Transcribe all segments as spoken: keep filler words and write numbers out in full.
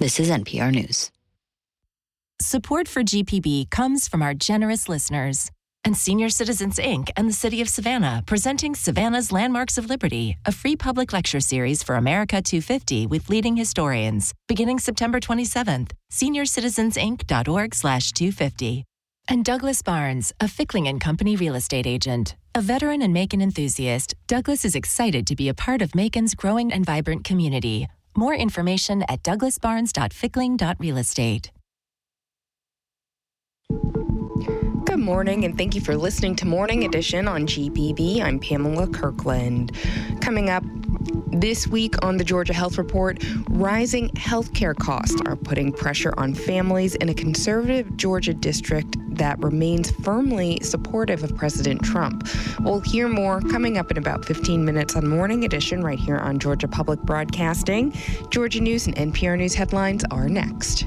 This is N P R News. Support for G P B comes from our generous listeners and Senior Citizens Incorporated and the City of Savannah, presenting Savannah's Landmarks of Liberty, a free public lecture series for America two fifty with leading historians, beginning September twenty-seventh. senior citizens inc dot org slash two fifty. And Douglas Barnes, a Fickling and Company real estate agent. A veteran and Macon enthusiast, Douglas is excited to be a part of Macon's growing and vibrant community. More information at douglas barnes dot fickling dot real estate. Good morning, and thank you for listening to Morning Edition on G P B. I'm Pamela Kirkland. Coming up this week on the Georgia Health Report, rising healthcare costs are putting pressure on families in a conservative Georgia district that remains firmly supportive of President Trump. We'll hear more coming up in about fifteen minutes on Morning Edition right here on Georgia Public Broadcasting. Georgia News and N P R News headlines are next.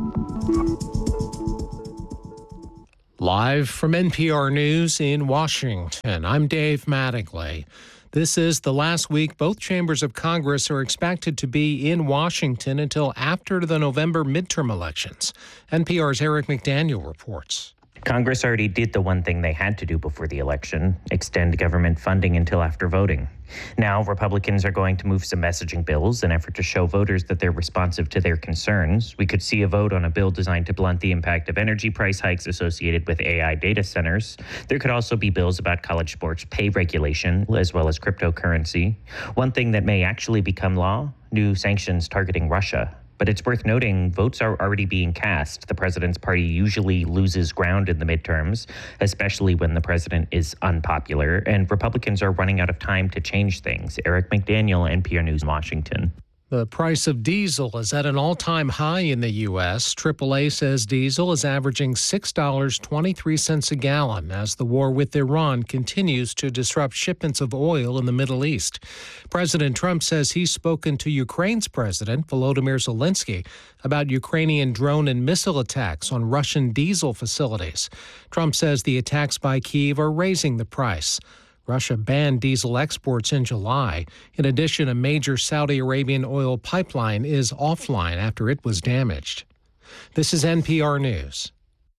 Live from N P R News in Washington, I'm Dave Mattingly. This is the last week both chambers of Congress are expected to be in Washington until after the November midterm elections. N P R's Eric McDaniel reports. Congress already did the one thing they had to do before the election, extend government funding until after voting. Now, Republicans are going to move some messaging bills in an effort to show voters that they're responsive to their concerns. We could see a vote on a bill designed to blunt the impact of energy price hikes associated with A I data centers. There could also be bills about college sports pay regulation, as well as cryptocurrency. One thing that may actually become law, new sanctions targeting Russia. But it's worth noting, votes are already being cast. The president's party usually loses ground in the midterms, especially when the president is unpopular, and Republicans are running out of time to change things. Eric McDaniel, N P R News, Washington. The price of diesel is at an all-time high in the U S triple A says diesel is averaging six dollars and twenty-three cents a gallon as the war with Iran continues to disrupt shipments of oil in the Middle East. President Trump says he's spoken to Ukraine's president, Volodymyr Zelensky, about Ukrainian drone and missile attacks on Russian diesel facilities. Trump says the attacks by Kyiv are raising the price. Russia banned diesel exports in July. In addition, a major Saudi Arabian oil pipeline is offline after it was damaged. This is N P R News.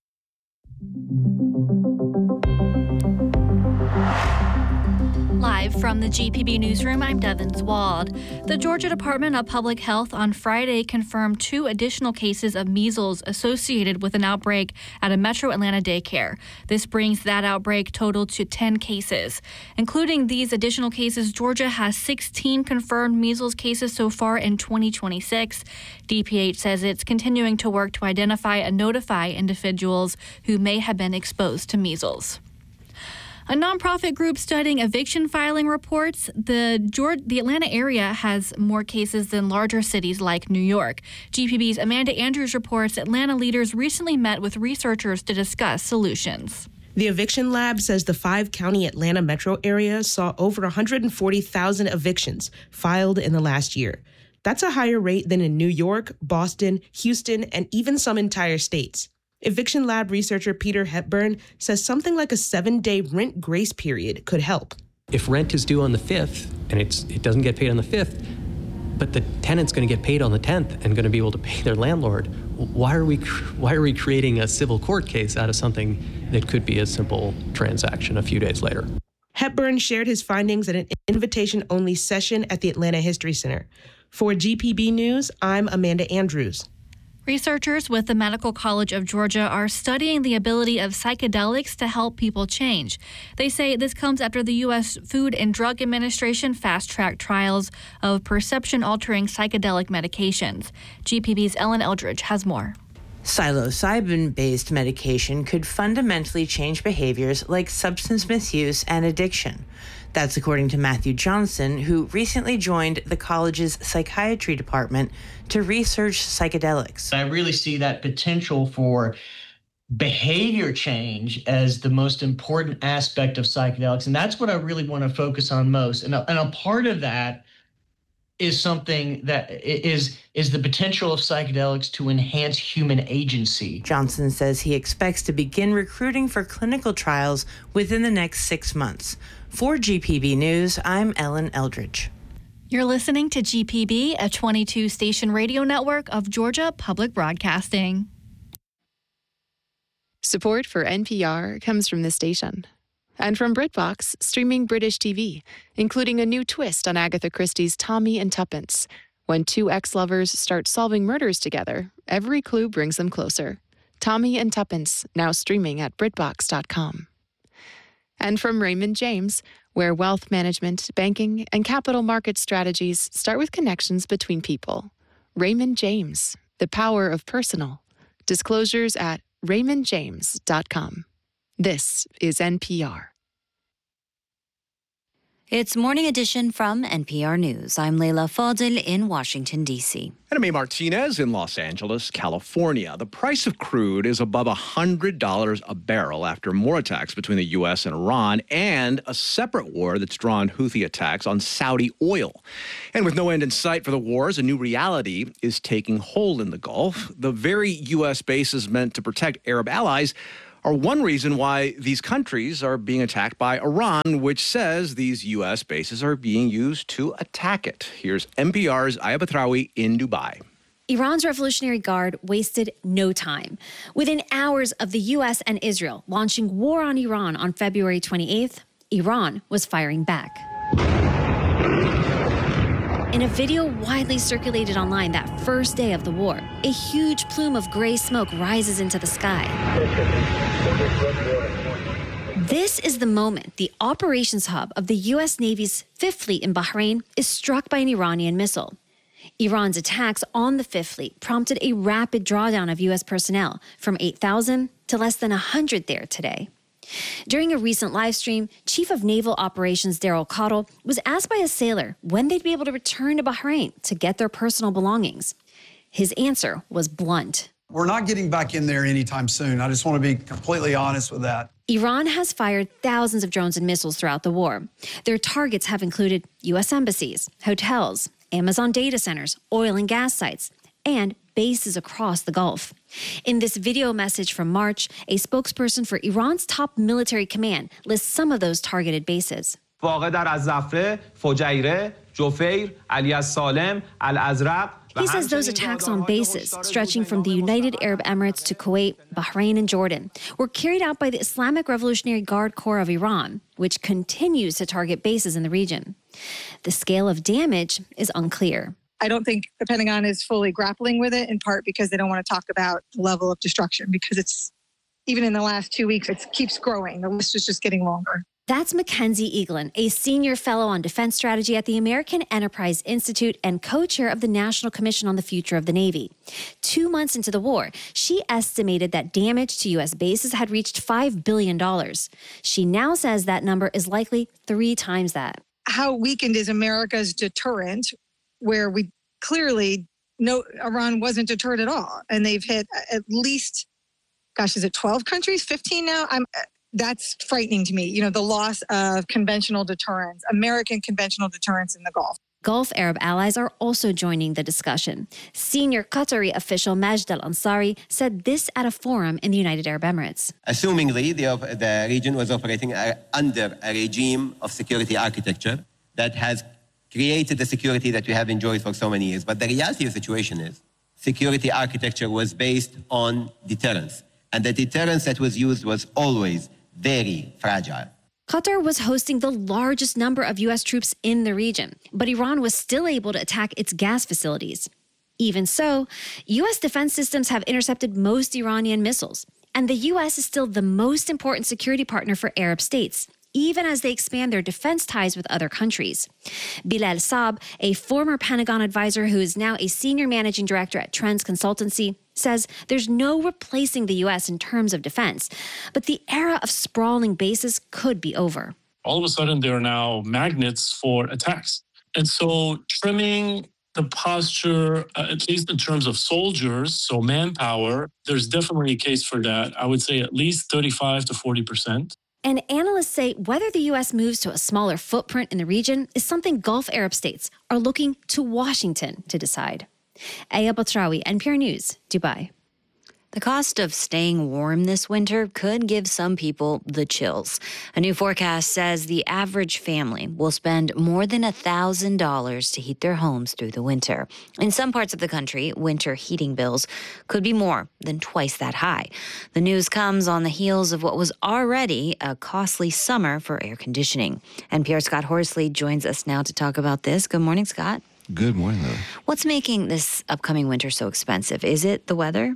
Live from the G P B Newsroom, I'm Devin Zwald. The Georgia Department of Public Health on Friday confirmed two additional cases of measles associated with an outbreak at a Metro Atlanta daycare. This brings that outbreak total to ten cases. Including these additional cases, Georgia has sixteen confirmed measles cases so far in twenty twenty-six. D P H says it's continuing to work to identify and notify individuals who may have been exposed to measles. A nonprofit group studying eviction filing reports the Georgia, the Atlanta area has more cases than larger cities like New York. G P B's Amanda Andrews reports Atlanta leaders recently met with researchers to discuss solutions. The Eviction Lab says the five-county Atlanta metro area saw over one hundred forty thousand evictions filed in the last year. That's a higher rate than in New York, Boston, Houston, and even some entire states. Eviction Lab researcher Peter Hepburn says something like a seven-day rent grace period could help. If rent is due on the fifth and it's it doesn't get paid on the fifth, but the tenant's going to get paid on the tenth and going to be able to pay their landlord, why are we why are we creating a civil court case out of something that could be a simple transaction a few days later? Hepburn shared his findings at an invitation-only session at the Atlanta History Center. For G P B News, I'm Amanda Andrews. Researchers with the Medical College of Georgia are studying the ability of psychedelics to help people change. They say this comes after the U S Food and Drug Administration fast-tracked trials of perception-altering psychedelic medications. G P B's Ellen Eldridge has more. Psilocybin-based medication could fundamentally change behaviors like substance misuse and addiction. That's according to Matthew Johnson, who recently joined the college's psychiatry department to research psychedelics. I really see that potential for behavior change as the most important aspect of psychedelics, and that's what I really want to focus on most. And a, and a part of that is something that is is the potential of psychedelics to enhance human agency. Johnson says he expects to begin recruiting for clinical trials within the next six months. For G P B News, I'm Ellen Eldridge. You're listening to G P B, a twenty-two station radio network of Georgia Public Broadcasting. Support for N P R comes from this station. And from BritBox, streaming British T V, including a new twist on Agatha Christie's Tommy and Tuppence. When two ex-lovers start solving murders together, every clue brings them closer. Tommy and Tuppence, now streaming at Britbox dot com. And from Raymond James, where wealth management, banking, and capital market strategies start with connections between people. Raymond James, the power of personal. Disclosures at raymond james dot com. This is N P R. It's Morning Edition from N P R News. I'm Leila Fadel in Washington, D C. And I'm Martinez in Los Angeles, California. The price of crude is above one hundred dollars a barrel after more attacks between the U S and Iran and a separate war that's drawn Houthi attacks on Saudi oil. And with no end in sight for the wars, a new reality is taking hold in the Gulf. The very U S bases meant to protect Arab allies are one reason why these countries are being attacked by Iran, which says these U S bases are being used to attack it. Here's N P R's Aya Batrawi in Dubai. Iran's Revolutionary Guard wasted no time. Within hours of the U S and Israel launching war on Iran on February twenty-eighth, Iran was firing back. In a video widely circulated online that first day of the war, a huge plume of gray smoke rises into the sky. This is the moment the operations hub of the U S Navy's Fifth Fleet in Bahrain is struck by an Iranian missile. Iran's attacks on the Fifth Fleet prompted a rapid drawdown of U S personnel from eight thousand to less than one hundred there today. During a recent live stream, Chief of Naval Operations Daryl Cottle was asked by a sailor when they'd be able to return to Bahrain to get their personal belongings. His answer was blunt. We're not getting back in there anytime soon. I just want to be completely honest with that. Iran has fired thousands of drones and missiles throughout the war. Their targets have included U S embassies, hotels, Amazon data centers, oil and gas sites, and bases across the Gulf. In this video message from March, a spokesperson for Iran's top military command lists some of those targeted bases. He says those attacks on bases, stretching from the United Arab Emirates to Kuwait, Bahrain, and Jordan, were carried out by the Islamic Revolutionary Guard Corps of Iran, which continues to target bases in the region. The scale of damage is unclear. I don't think the Pentagon is fully grappling with it, in part because they don't want to talk about the level of destruction, because it's, even in the last two weeks, it keeps growing. The list is just getting longer. That's Mackenzie Eaglin, a senior fellow on defense strategy at the American Enterprise Institute and co-chair of the National Commission on the Future of the Navy. Two months into the war, she estimated that damage to U S bases had reached five billion dollars. She now says that number is likely three times that. How weakened is America's deterrent, where we clearly know Iran wasn't deterred at all, and they've hit at least, gosh, is it twelve countries, fifteen now? I'm. That's frightening to me. You know, the loss of conventional deterrence, American conventional deterrence in the Gulf. Gulf Arab allies are also joining the discussion. Senior Qatari official Majd al-Ansari said this at a forum in the United Arab Emirates. Assumingly, the, the region was operating under a regime of security architecture that has created the security that we have enjoyed for so many years. But the reality of the situation is security architecture was based on deterrence. And the deterrence that was used was always very fragile. Qatar was hosting the largest number of U S troops in the region, but Iran was still able to attack its gas facilities. Even so, U S defense systems have intercepted most Iranian missiles, and the U S is still the most important security partner for Arab states, even as they expand their defense ties with other countries. Bilal Saab, a former Pentagon advisor who is now a senior managing director at Trends Consultancy, says there's no replacing the U S in terms of defense, but the era of sprawling bases could be over. All of a sudden, there are now magnets for attacks. And so trimming the posture, uh, at least in terms of soldiers, so manpower, there's definitely a case for that. I would say at least thirty-five to forty percent. And analysts say whether the U S moves to a smaller footprint in the region is something Gulf Arab states are looking to Washington to decide. Aya Batrawi, N P R News, Dubai. The cost of staying warm this winter could give some people the chills. A new forecast says the average family will spend more than one thousand dollars to heat their homes through the winter. In some parts of the country, winter heating bills could be more than twice that high. The news comes on the heels of what was already a costly summer for air conditioning. N P R's Scott Horsley joins us now to talk about this. Good morning, Scott. Good morning, Lily. What's making this upcoming winter so expensive? Is it the weather?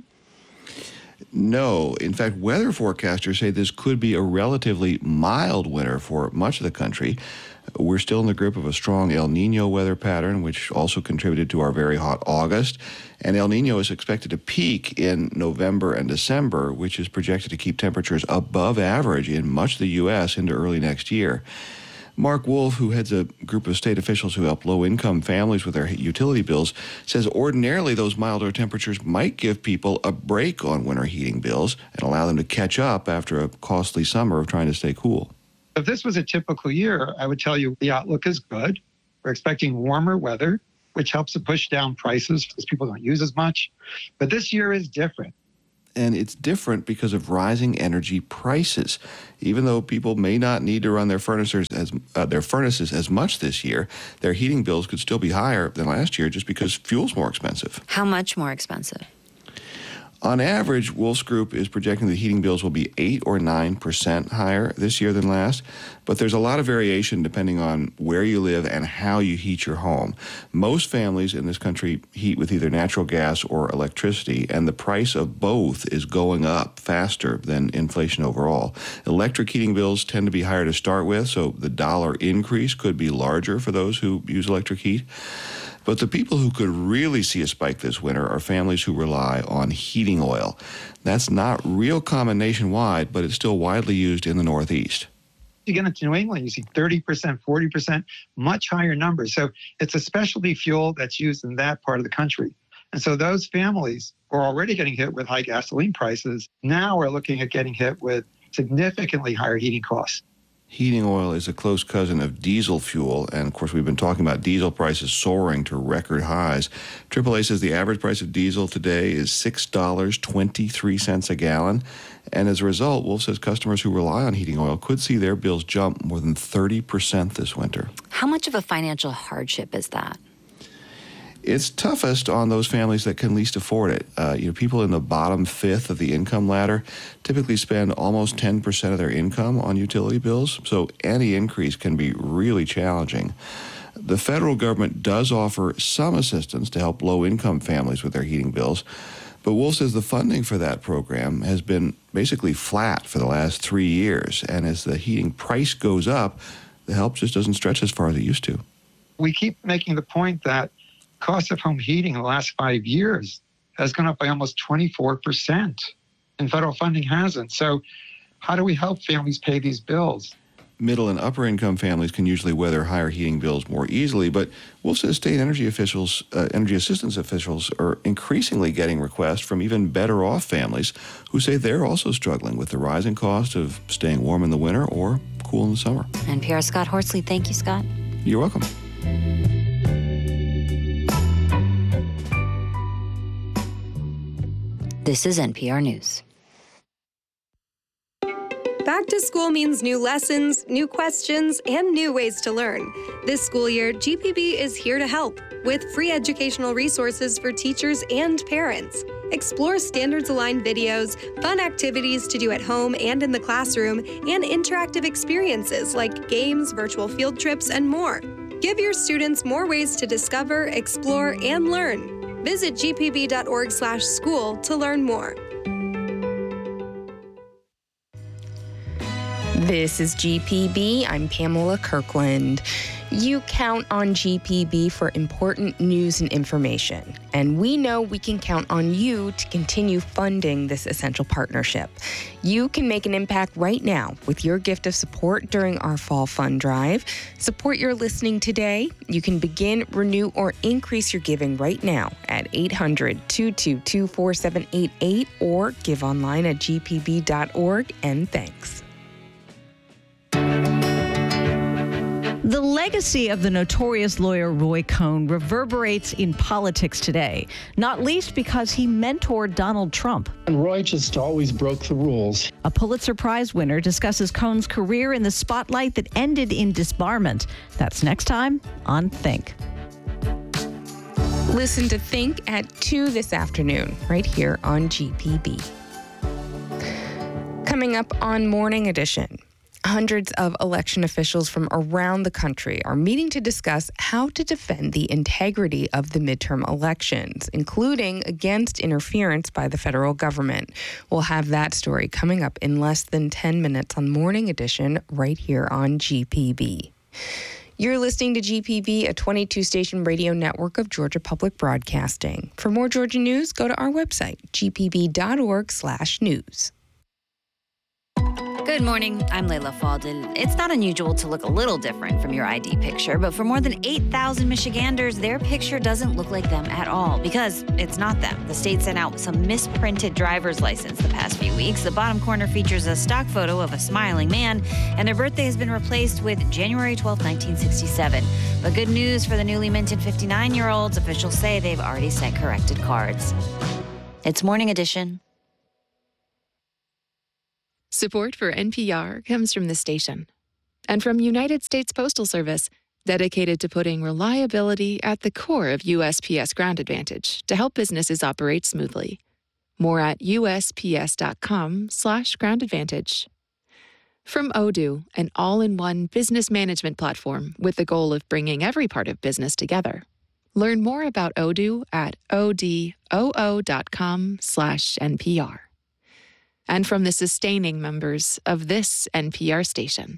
No. In fact, weather forecasters say this could be a relatively mild winter for much of the country. We're still in the grip of a strong El Nino weather pattern, which also contributed to our very hot August. And El Nino is expected to peak in November and December, which is projected to keep temperatures above average in much of the U S into early next year. Mark Wolf, who heads a group of state officials who help low-income families with their utility bills, says ordinarily those milder temperatures might give people a break on winter heating bills and allow them to catch up after a costly summer of trying to stay cool. If this was a typical year, I would tell you the outlook is good. We're expecting warmer weather, which helps to push down prices because people don't use as much. But this year is different. And it's different because of rising energy prices. Even though people may not need to run their furnaces as uh, their furnaces as much this year, their heating bills could still be higher than last year just because fuel's more expensive. How much more expensive? On average, Wolf's Group is projecting the heating bills will be eight or nine percent higher this year than last, but there's a lot of variation depending on where you live and how you heat your home. Most families in this country heat with either natural gas or electricity, and the price of both is going up faster than inflation overall. Electric heating bills tend to be higher to start with, so the dollar increase could be larger for those who use electric heat. But the people who could really see a spike this winter are families who rely on heating oil. That's not real common nationwide, but it's still widely used in the Northeast. You get into New England, you see thirty percent, forty percent, much higher numbers. So it's a specialty fuel that's used in that part of the country. And so those families who are already getting hit with high gasoline prices now are looking at getting hit with significantly higher heating costs. Heating oil is a close cousin of diesel fuel, and of course we've been talking about diesel prices soaring to record highs. triple A says the average price of diesel today is six dollars and twenty-three cents a gallon, and as a result, Wolf says customers who rely on heating oil could see their bills jump more than thirty percent this winter. How much of a financial hardship is that? It's toughest on those families that can least afford it. Uh, you know, people in the bottom fifth of the income ladder typically spend almost ten percent of their income on utility bills, so any increase can be really challenging. The federal government does offer some assistance to help low-income families with their heating bills, but Wolf says the funding for that program has been basically flat for the last three years, and as the heating price goes up, the help just doesn't stretch as far as it used to. We keep making the point that cost of home heating in the last five years has gone up by almost twenty-four percent, and federal funding hasn't. So how do we help families pay these bills? Middle and upper income families can usually weather higher heating bills more easily, but Wolf says state energy officials, uh, energy assistance officials are increasingly getting requests from even better off families who say they're also struggling with the rising cost of staying warm in the winter or cool in the summer. N P R's Scott Horsley, thank you, Scott. You're welcome. This is N P R News. Back to school means new lessons, new questions, and new ways to learn. This school year, G P B is here to help with free educational resources for teachers and parents. Explore standards-aligned videos, fun activities to do at home and in the classroom, and interactive experiences like games, virtual field trips, and more. Give your students more ways to discover, explore, and learn. Visit g p b dot org slash school to learn more. This is G P B. I'm Pamela Kirkland. You count on G P B for important news and information, and we know we can count on you to continue funding this essential partnership. You can make an impact right now with your gift of support during our fall fund drive. Support your listening today. You can begin, renew, or increase your giving right now at eight hundred, two two two, four seven eight eight or give online at g p b dot org, and thanks. The legacy of the notorious lawyer Roy Cohn reverberates in politics today, not least because he mentored Donald Trump. And Roy just always broke the rules. A Pulitzer Prize winner discusses Cohn's career in the spotlight that ended in disbarment. That's next time on Think. Listen to Think at two this afternoon, right here on G P B. Coming up on Morning Edition. Hundreds of election officials from around the country are meeting to discuss how to defend the integrity of the midterm elections, including against interference by the federal government. We'll have that story coming up in less than ten minutes on Morning Edition right here on G P B. You're listening to G P B, a twenty-two station radio network of Georgia Public Broadcasting. For more Georgia news, go to our website, g p b dot org slash news. Good morning, I'm Layla Faldin. It's not unusual to look a little different from your I D picture, but for more than eight thousand Michiganders, their picture doesn't look like them at all because it's not them. The state sent out some misprinted driver's license the past few weeks. The bottom corner features a stock photo of a smiling man, and their birthday has been replaced with January twelfth, nineteen sixty-seven. But good news for the newly minted fifty-nine-year-olds. Officials say they've already sent corrected cards. It's Morning Edition. Support for N P R comes from the station and from United States Postal Service, dedicated to putting reliability at the core of U S P S Ground Advantage to help businesses operate smoothly. More at U S P S dot com slash ground advantage. From Odoo, an all-in-one business management platform with the goal of bringing every part of business together. Learn more about Odoo at odoo dot com slash N P R. And from the sustaining members of this N P R station.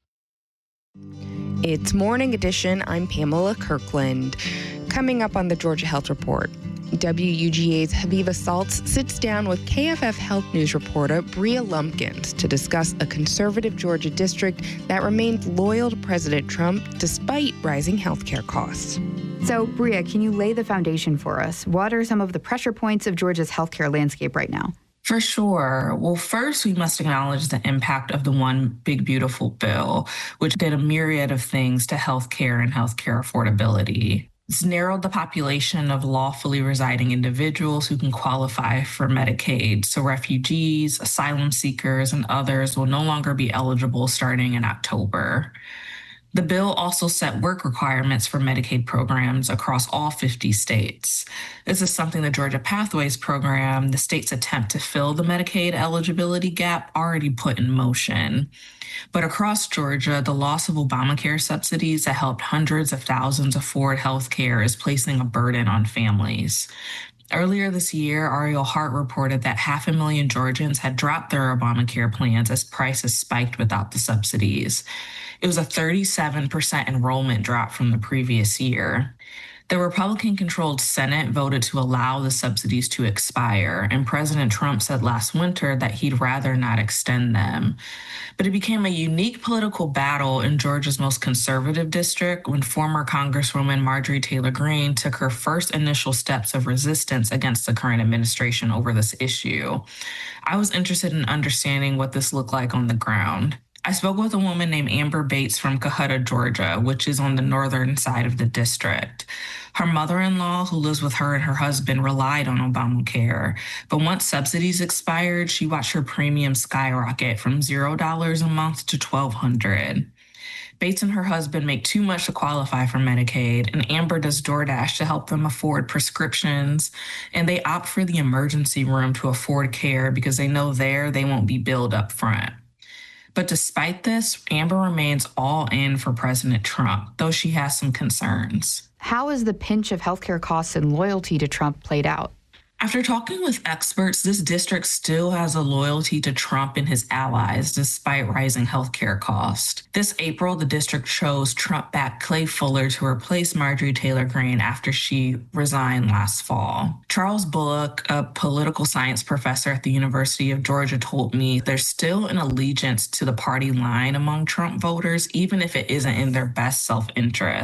It's Morning Edition. I'm Pamela Kirkland. Coming up on the Georgia Health Report, W U G A's Haviva Saltz sits down with K F F Health News reporter Bria Lumpkins to discuss a conservative Georgia district that remains loyal to President Trump despite rising healthcare costs. So, Bria, can you lay the foundation for us? What are some of the pressure points of Georgia's healthcare landscape right now? For sure. Well, first, we must acknowledge the impact of the One Big Beautiful Bill, which did a myriad of things to healthcare and healthcare affordability. It's narrowed the population of lawfully residing individuals who can qualify for Medicaid. So refugees, asylum seekers, and others will no longer be eligible starting in October. The bill also set work requirements for Medicaid programs across all fifty states. This is something the Georgia Pathways program, the state's attempt to fill the Medicaid eligibility gap, already put in motion. But across Georgia, the loss of Obamacare subsidies that helped hundreds of thousands afford health care is placing a burden on families. Earlier this year, Ariel Hart reported that half a million Georgians had dropped their Obamacare plans as prices spiked without the subsidies. It was a thirty-seven percent enrollment drop from the previous year. The Republican-controlled Senate voted to allow the subsidies to expire, and President Trump said last winter that he'd rather not extend them. But it became a unique political battle in Georgia's most conservative district when former Congresswoman Marjorie Taylor Greene took her first initial steps of resistance against the current administration over this issue. I was interested in understanding what this looked like on the ground. I spoke with a woman named Amber Bates from Cohutta, Georgia, which is on the northern side of the district. Her mother-in-law, who lives with her and her husband, relied on Obamacare. But once subsidies expired, she watched her premium skyrocket from zero dollars a month to twelve hundred dollars. Bates and her husband make too much to qualify for Medicaid, and Amber does DoorDash to help them afford prescriptions, and they opt for the emergency room to afford care because they know there they won't be billed up front. But despite this, Amber remains all in for President Trump, though she has some concerns. How has the pinch of healthcare costs and loyalty to Trump played out? After talking with experts, this district still has a loyalty to Trump and his allies, despite rising healthcare costs. This April, the district chose Trump-backed Clay Fuller to replace Marjorie Taylor Greene after she resigned last fall. Charles Bullock, a political science professor at the University of Georgia, told me there's still an allegiance to the party line among Trump voters, even if it isn't in their best self-interest.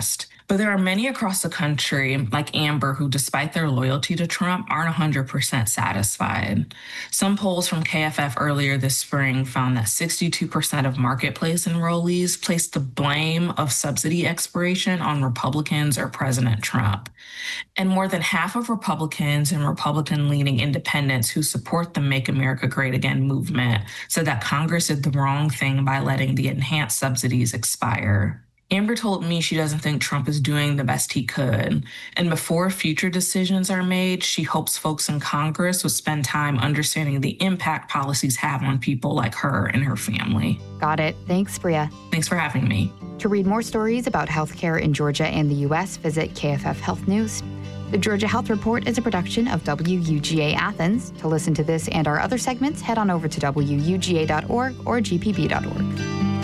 But there are many across the country, like Amber, who, despite their loyalty to Trump, aren't one hundred percent satisfied. Some polls from K F F earlier this spring found that sixty-two percent of Marketplace enrollees placed the blame of subsidy expiration on Republicans or President Trump. And more than half of Republicans and Republican-leaning independents who support the Make America Great Again movement said that Congress did the wrong thing by letting the enhanced subsidies expire. Amber told me she doesn't think Trump is doing the best he could. And before future decisions are made, she hopes folks in Congress would spend time understanding the impact policies have on people like her and her family. Got it. Thanks, Bria. Thanks for having me. To read more stories about healthcare in Georgia and the U S, visit K F F Health News. The Georgia Health Report is a production of W U G A Athens. To listen to this and our other segments, head on over to W U G A dot org or G P B dot org.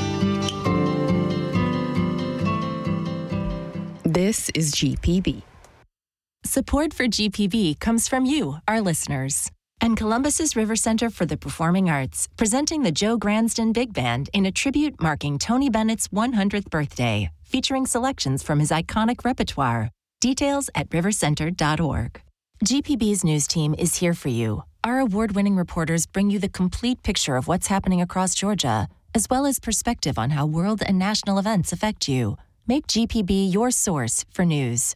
This is G P B. Support for G P B comes from you, our listeners, and Columbus's River Center for the Performing Arts, presenting the Joe Gransden Big Band in a tribute marking Tony Bennett's one hundredth birthday, featuring selections from his iconic repertoire. Details at river center dot org. G P B's news team is here for you. Our award-winning reporters bring you the complete picture of what's happening across Georgia, as well as perspective on how world and national events affect you. Make G P B your source for news.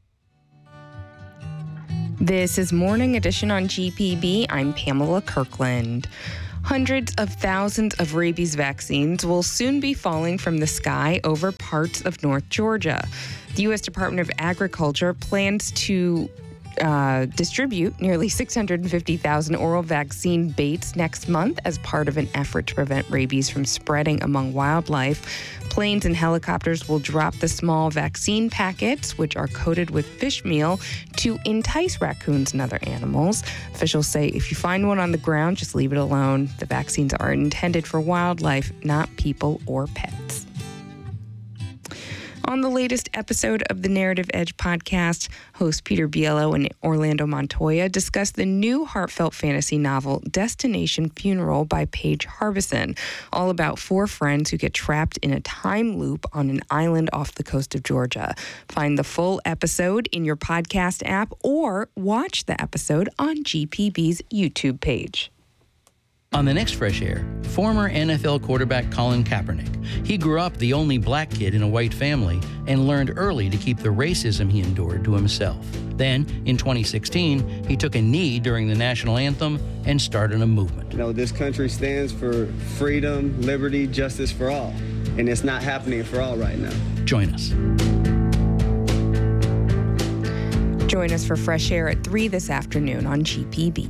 This is Morning Edition on G P B. I'm Pamela Kirkland. Hundreds of thousands of rabies vaccines will soon be falling from the sky over parts of North Georgia. The U S Department of Agriculture plans to uh, distribute nearly six hundred fifty thousand oral vaccine baits next month as part of an effort to prevent rabies from spreading among wildlife. Planes and helicopters will drop the small vaccine packets, which are coated with fish meal, to entice raccoons and other animals. Officials say if you find one on the ground, just leave it alone. The vaccines are intended for wildlife, not people or pets. On the latest episode of the Narrative Edge podcast, hosts Peter Biello and Orlando Montoya discuss the new heartfelt fantasy novel Destination Funeral by Paige Harbison, all about four friends who get trapped in a time loop on an island off the coast of Georgia. Find the full episode in your podcast app or watch the episode on G P B's YouTube page. On the next Fresh Air, former N F L quarterback Colin Kaepernick. He grew up the only black kid in a white family and learned early to keep the racism he endured to himself. Then, in twenty sixteen, he took a knee during the national anthem and started a movement. You know, this country stands for freedom, liberty, justice for all. And it's not happening for all right now. Join us. Join us for Fresh Air at three this afternoon on G P B.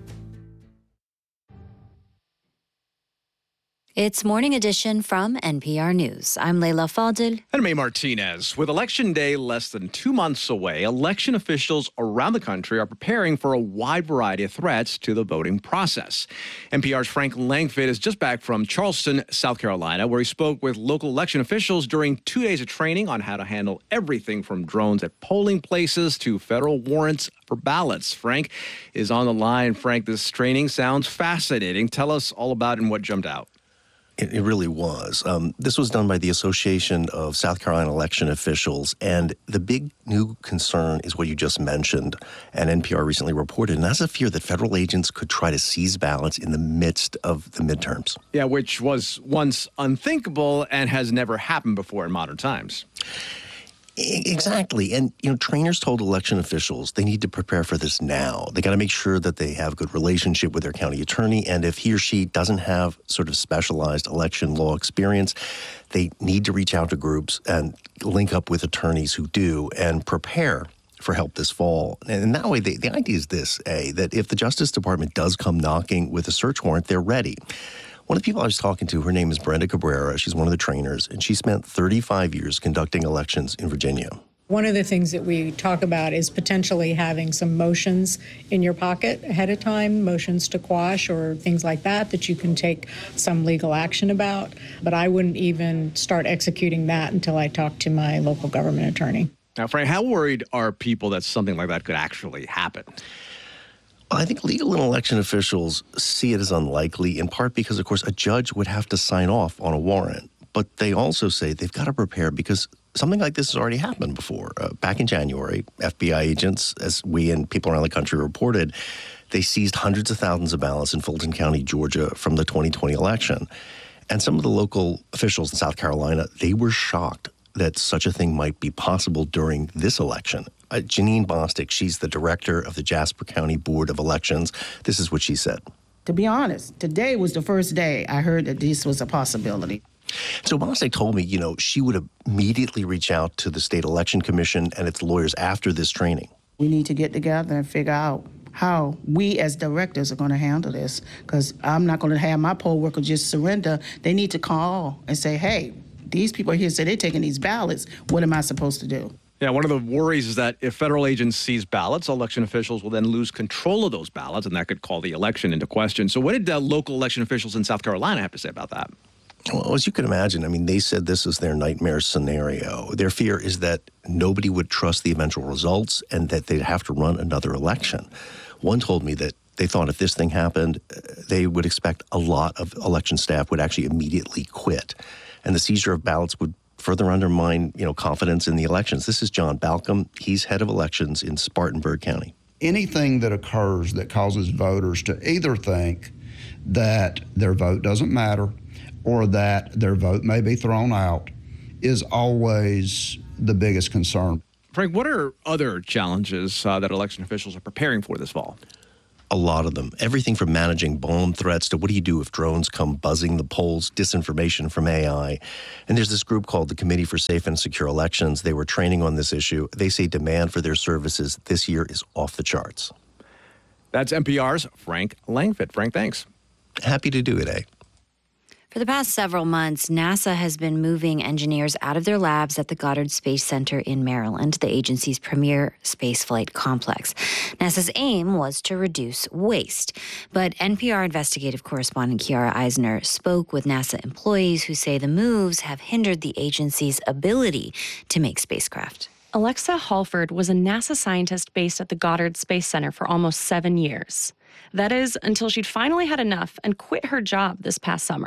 It's Morning Edition from N P R News. I'm Leila Fadil. And May Martinez. With Election Day less than two months away, election officials around the country are preparing for a wide variety of threats to the voting process. N P R's Frank Langford is just back from Charleston, South Carolina, where he spoke with local election officials during two days of training on how to handle everything from drones at polling places to federal warrants for ballots. Frank is on the line. Frank, this training sounds fascinating. Tell us all about it and what jumped out. It, it really was. Um, this was done by the Association of South Carolina Election Officials, and the big new concern is what you just mentioned, and N P R recently reported, and that's a fear that federal agents could try to seize ballots in the midst of the midterms. Yeah, which was once unthinkable and has never happened before in modern times. Exactly. And, you know, trainers told election officials they need to prepare for this now. They got to make sure that they have a good relationship with their county attorney. And if he or she doesn't have sort of specialized election law experience, they need to reach out to groups and link up with attorneys who do and prepare for help this fall. And in that way, they, the idea is this, A, that if the Justice Department does come knocking with a search warrant, they're ready. One of the people I was talking to, her name is Brenda Cabrera. She's one of the trainers, and she spent thirty-five years conducting elections in Virginia. One of the things that we talk about is potentially having some motions in your pocket ahead of time, motions to quash or things like that, that you can take some legal action about. But I wouldn't even start executing that until I talk to my local government attorney. Now, Frank, how worried are people that something like that could actually happen? I think legal and election officials see it as unlikely, in part because, of course, a judge would have to sign off on a warrant. But they also say they've got to prepare because something like this has already happened before. Uh, back in January, F B I agents, as we and people around the country reported, they seized hundreds of thousands of ballots in Fulton County, Georgia, from the twenty twenty election. And some of the local officials in South Carolina, they were shocked that such a thing might be possible during this election. Uh, Janine Bostic, she's the director of the Jasper County Board of Elections. This is what she said. To be honest, today was the first day I heard that this was a possibility. So Bostic told me, you know, she would immediately reach out to the State Election Commission and its lawyers after this training. We need to get together and figure out how we as directors are going to handle this, because I'm not going to have my poll workers just surrender. They need to call and say, hey, these people here say they're taking these ballots. What am I supposed to do? Yeah, one of the worries is that if federal agents seize ballots, election officials will then lose control of those ballots, and that could call the election into question. So what did uh, local election officials in South Carolina have to say about that? Well, as you can imagine, I mean, they said this is their nightmare scenario. Their fear is that nobody would trust the eventual results and that they'd have to run another election. One told me that they thought if this thing happened, they would expect a lot of election staff would actually immediately quit. And the seizure of ballots would further undermine, you know, confidence in the elections. This is John Balcom. He's head of elections in Spartanburg County. Anything that occurs that causes voters to either think that their vote doesn't matter or that their vote may be thrown out is always the biggest concern. Frank, what are other challenges uh, that election officials are preparing for this fall? A lot of them. Everything from managing bomb threats to what do you do if drones come buzzing the polls, disinformation from A I. And there's this group called the Committee for Safe and Secure Elections. They were training on this issue. They say demand for their services this year is off the charts. That's N P R's Frank Langfitt. Frank, thanks. Happy to do it, eh? For the past several months, NASA has been moving engineers out of their labs at the Goddard Space Center in Maryland, the agency's premier spaceflight complex. NASA's aim was to reduce waste. But N P R investigative correspondent Kiara Eisner spoke with NASA employees who say the moves have hindered the agency's ability to make spacecraft. Alexa Halford was a NASA scientist based at the Goddard Space Center for almost seven years. That is, until she'd finally had enough and quit her job this past summer.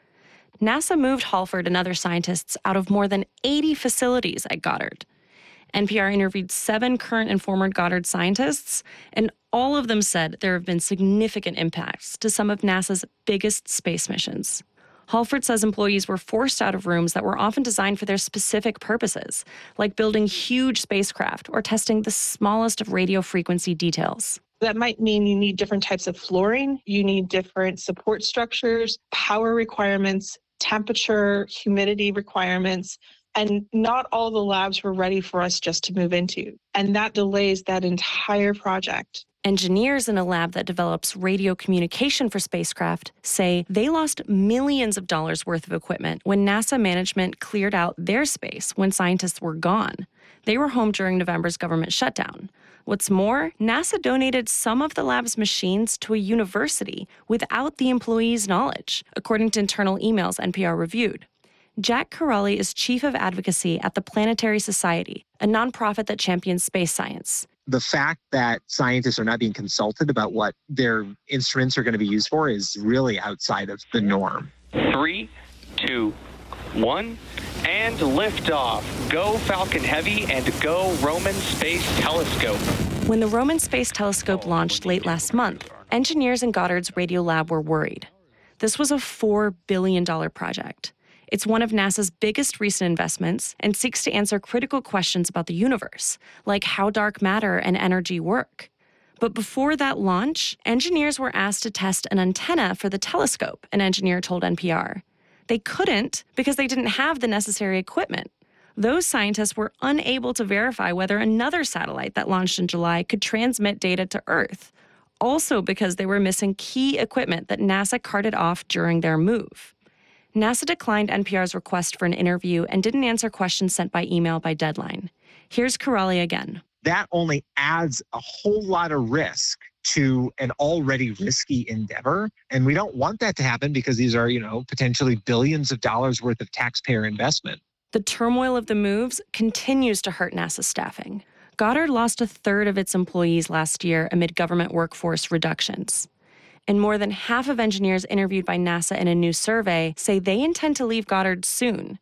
NASA moved Halford and other scientists out of more than eighty facilities at Goddard. N P R interviewed seven current and former Goddard scientists, and all of them said there have been significant impacts to some of NASA's biggest space missions. Halford says employees were forced out of rooms that were often designed for their specific purposes, like building huge spacecraft or testing the smallest of radio frequency details. That might mean you need different types of flooring, you need different support structures, power requirements, temperature, humidity requirements, and not all the labs were ready for us just to move into. And that delays that entire project. Engineers in a lab that develops radio communication for spacecraft say they lost millions of dollars worth of equipment when NASA management cleared out their space when scientists were gone. They were home during November's government shutdown. What's more, NASA donated some of the lab's machines to a university without the employees' knowledge, according to internal emails N P R reviewed. Jack Corrali is chief of advocacy at the Planetary Society, a nonprofit that champions space science. The fact that scientists are not being consulted about what their instruments are going to be used for is really outside of the norm. Three, two, one, and liftoff. Go Falcon Heavy and go Roman Space Telescope. When the Roman Space Telescope launched late last month, engineers in Goddard's radio lab were worried. This was a four billion dollars project. It's one of NASA's biggest recent investments and seeks to answer critical questions about the universe, like how dark matter and energy work. But before that launch, engineers were asked to test an antenna for the telescope, an engineer told N P R. They couldn't because they didn't have the necessary equipment. Those scientists were unable to verify whether another satellite that launched in July could transmit data to Earth, also because they were missing key equipment that NASA carted off during their move. NASA declined N P R's request for an interview and didn't answer questions sent by email by deadline. Here's Corrali again. That only adds a whole lot of risk to an already risky endeavor. And we don't want that to happen because these are, you know, potentially billions of dollars worth of taxpayer investment. The turmoil of the moves continues to hurt NASA's staffing. Goddard lost a third of its employees last year amid government workforce reductions. And more than half of engineers interviewed by NASA in a new survey say they intend to leave Goddard soon.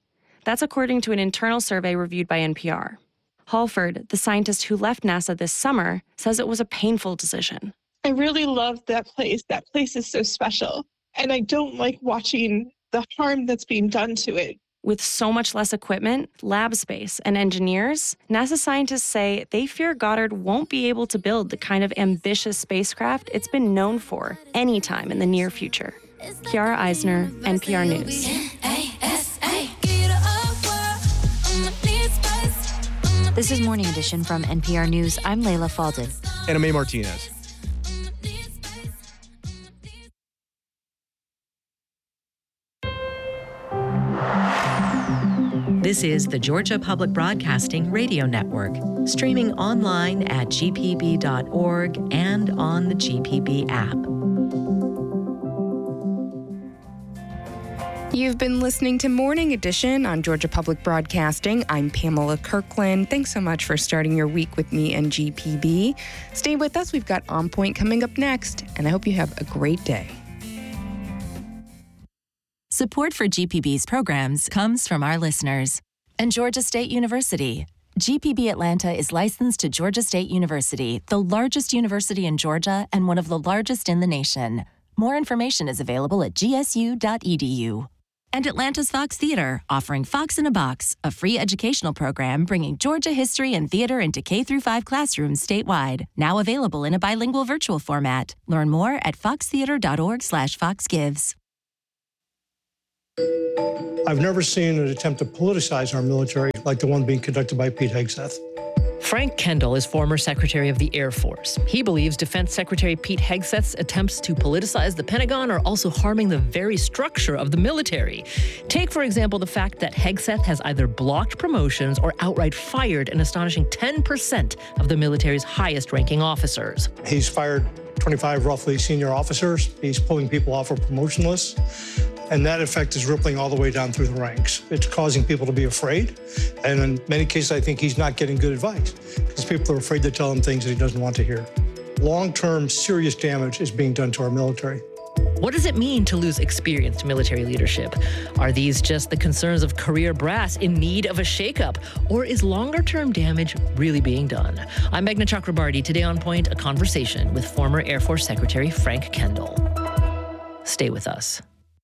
That's according to an internal survey reviewed by N P R. Halford, the scientist who left NASA this summer, says it was a painful decision. I really love that place. That place is so special. And I don't like watching the harm that's being done to it. With so much less equipment, lab space, and engineers, NASA scientists say they fear Goddard won't be able to build the kind of ambitious spacecraft it's been known for anytime in the near future. Kiara Eisner, N P R News. This is Morning Edition from N P R News. I'm Layla Faldin. And Amay Martinez. This is the Georgia Public Broadcasting Radio Network, streaming online at G P B dot org and on the G P B app. You've been listening to Morning Edition on Georgia Public Broadcasting. I'm Pamela Kirkland. Thanks so much for starting your week with me and G P B. Stay with us. We've got On Point coming up next, and I hope you have a great day. Support for G P B's programs comes from our listeners. And Georgia State University. G P B Atlanta is licensed to Georgia State University, the largest university in Georgia and one of the largest in the nation. More information is available at G S U dot E D U. And Atlanta's Fox Theater, offering Fox in a Box, a free educational program bringing Georgia history and theater into K through five classrooms statewide. Now available in a bilingual virtual format. Learn more at fox theater dot org slash fox gives. I've never seen an attempt to politicize our military like the one being conducted by Pete Hegseth. Frank Kendall is former Secretary of the Air Force. He believes Defense Secretary Pete Hegseth's attempts to politicize the Pentagon are also harming the very structure of the military. Take, for example, the fact that Hegseth has either blocked promotions or outright fired an astonishing ten percent of the military's highest-ranking officers. He's fired twenty-five roughly senior officers. He's pulling people off of promotion lists. And that effect is rippling all the way down through the ranks. It's causing people to be afraid. And in many cases, I think he's not getting good advice because people are afraid to tell him things that he doesn't want to hear. Long-term serious damage is being done to our military. What does it mean to lose experienced military leadership? Are these just the concerns of career brass in need of a shakeup? Or is longer-term damage really being done? I'm Meghna Chakrabarty. Today on Point, a conversation with former Air Force Secretary Frank Kendall. Stay with us.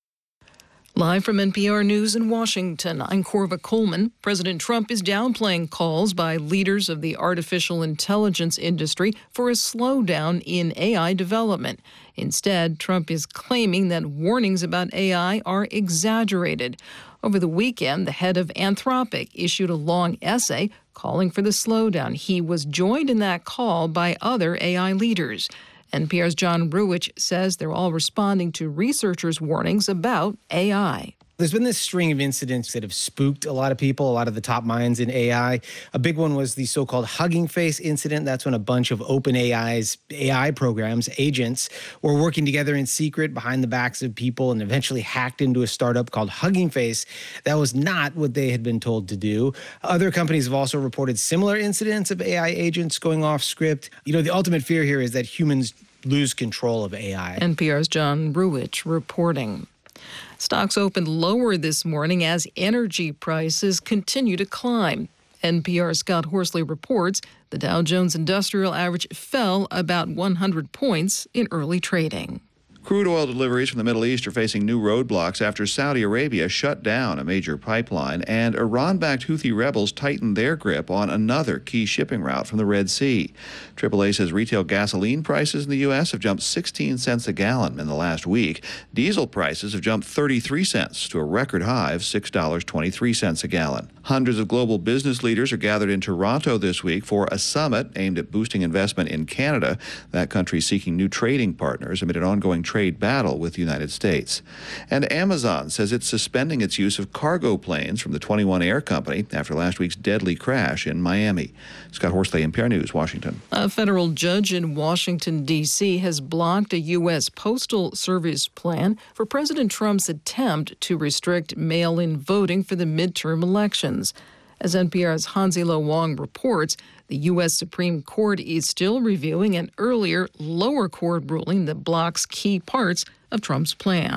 Live from N P R News in Washington, I'm Corva Coleman. President Trump is downplaying calls by leaders of the artificial intelligence industry for a slowdown in A I development. Instead, Trump is claiming that warnings about A I are exaggerated. Over the weekend, the head of Anthropic issued a long essay calling for the slowdown. He was joined in that call by other A I leaders. N P R's John Ruwitch says they're all responding to researchers' warnings about A I. There's been this string of incidents that have spooked a lot of people, a lot of the top minds in A I. A big one was the so-called Hugging Face incident. That's when a bunch of OpenAI's A I programs, agents, were working together in secret behind the backs of people and eventually hacked into a startup called Hugging Face. That was not what they had been told to do. Other companies have also reported similar incidents of A I agents going off script. You know, the ultimate fear here is that humans lose control of A I. N P R's John Ruwitch reporting. Stocks opened lower this morning as energy prices continue to climb. N P R's Scott Horsley reports the Dow Jones Industrial Average fell about one hundred points in early trading. Crude oil deliveries from the Middle East are facing new roadblocks after Saudi Arabia shut down a major pipeline and Iran-backed Houthi rebels tightened their grip on another key shipping route from the Red Sea. triple A says retail gasoline prices in the U S have jumped sixteen cents a gallon in the last week. Diesel prices have jumped thirty-three cents to a record high of six dollars and twenty-three cents a gallon. Hundreds of global business leaders are gathered in Toronto this week for a summit aimed at boosting investment in Canada. That country is seeking new trading partners amid an ongoing trade battle with the United States. And Amazon says it's suspending its use of cargo planes from the twenty-one Air Company after last week's deadly crash in Miami. Scott Horsley, N P R News, Washington. A federal judge in Washington, D C has blocked a U S Postal Service plan for President Trump's attempt to restrict mail-in voting for the midterm elections. As N P R's Hansi-Lo Wong reports, the U S Supreme Court is still reviewing an earlier lower court ruling that blocks key parts of Trump's plan.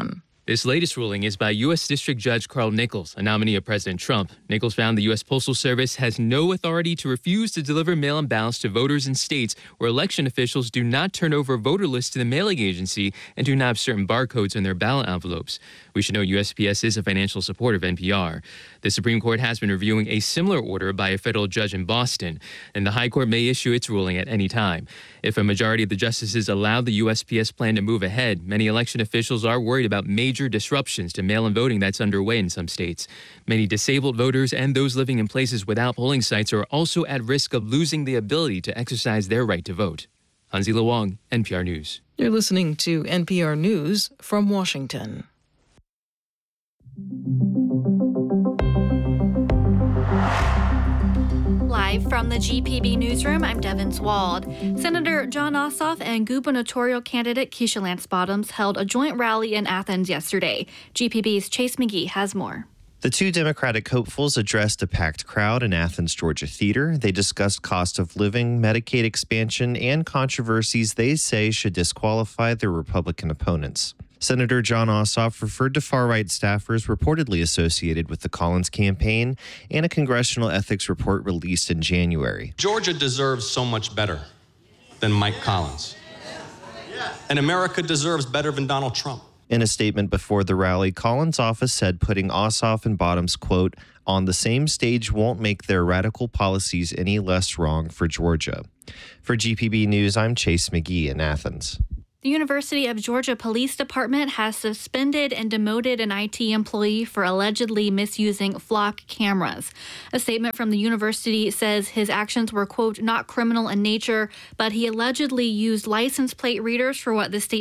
This latest ruling is by U S District Judge Carl Nichols, a nominee of President Trump. Nichols found the U S Postal Service has no authority to refuse to deliver mail-in ballots to voters in states where election officials do not turn over voter lists to the mailing agency and do not have certain barcodes in their ballot envelopes. We should know U S P S is a financial supporter of N P R. The Supreme Court has been reviewing a similar order by a federal judge in Boston, and the High Court may issue its ruling at any time. If a majority of the justices allow the U S P S plan to move ahead, many election officials are worried about major disruptions to mail-in voting that's underway in some states. Many disabled voters and those living in places without polling sites are also at risk of losing the ability to exercise their right to vote. Hansi Lewang, N P R News. You're listening to N P R News from Washington. Live from the G P B newsroom, I'm Devin Swald. Senator Jon Ossoff and gubernatorial candidate Keisha Lance Bottoms held a joint rally in Athens yesterday. G P B's Chase McGee has more. The two Democratic hopefuls addressed a packed crowd in Athens, Georgia Theater. They discussed cost of living, Medicaid expansion, and controversies they say should disqualify their Republican opponents. Senator Jon Ossoff referred to far-right staffers reportedly associated with the Collins campaign and a congressional ethics report released in January. Georgia deserves so much better than Mike Collins. And America deserves better than Donald Trump. In a statement before the rally, Collins' office said putting Ossoff and Bottoms, quote, on the same stage won't make their radical policies any less wrong for Georgia. For G P B News, I'm Chase McGee in Athens. The University of Georgia Police Department has suspended and demoted an I T employee for allegedly misusing flock cameras. A statement from the university says his actions were, quote, not criminal in nature, but he allegedly used license plate readers for what the state